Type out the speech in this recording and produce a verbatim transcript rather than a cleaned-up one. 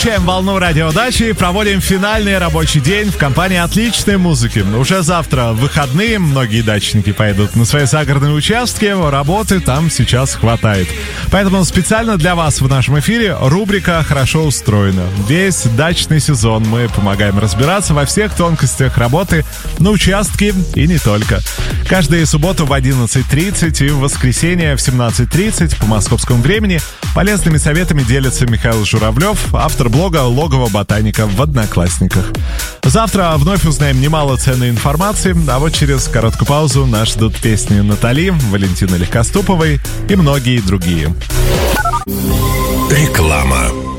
Чем волну радиодачи и проводим финальный рабочий день в компании отличной музыки. Уже завтра выходные, многие дачники поедут на свои загородные участки, работы там сейчас хватает. Поэтому специально для вас в нашем эфире рубрика «Хорошо устроена». Весь дачный сезон мы помогаем разбираться во всех тонкостях работы на участке и не только. Каждую субботу в одиннадцать тридцать и в воскресенье в семнадцать тридцать по московскому времени полезными советами делится Михаил Журавлев, автор блога «Логово ботаника» в Одноклассниках. Завтра вновь узнаем немало ценной информации, а вот через короткую паузу нас ждут песни Натали, Валентины Легкоступовой и многие другие. Реклама.